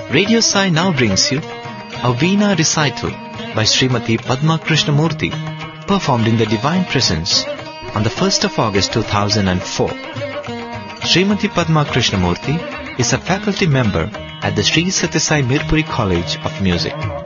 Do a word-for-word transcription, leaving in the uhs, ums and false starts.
Radio Sai now brings you a Veena recital by Srimati Padma Krishnamurthy, performed in the Divine Presence on the first of August two thousand four. Srimati Padma Krishnamurthy is a faculty member at the Sri Sathya Sai Mirpuri College of Music.